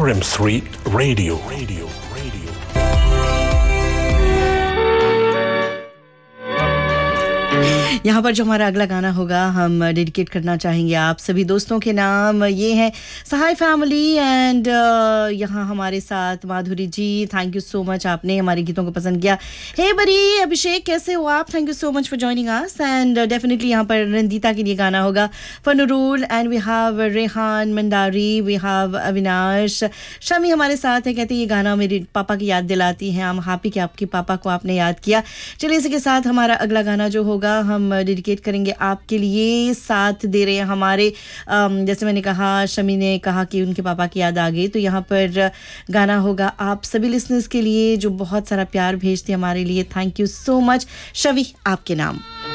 RM3 Radio. यहाँ पर जो हमारा अगला गाना होगा हम डेडिकेट करना चाहेंगे आप सभी दोस्तों के नाम। ये है सहाय फैमिली एंड यहाँ हमारे साथ माधुरी जी, थैंक यू सो मच, आपने हमारे गीतों को पसंद किया। हे बरी अभिषेक, कैसे हो आप? Thank you so much for joining us and definitely यहाँ पर रंदीता के लिए गाना होगा for Nurul and we have Rehan Mandari, we have Avinash. Shami हमारे साथ है, कहते हैं ये गाना मेरे पापा की याद दिलाती है। हम हैप्पी कि आपके पापा को आपने याद किया। चलिए इसी के साथ हमारा अगला गाना जो होगा हम डेडिकेट करेंगे आपके लिए। साथ दे रहे हैं हमारे जैसे मैंने कहा, शमी ने कहा कि उनके पापा की याद आ गई, तो यहाँ पर गाना होगा आप सभी लिसनर्स के लिए जो बहुत सारा प्यार भेजते हैं हमारे लिए। थैंक यू सो मच शवी, आपके नाम।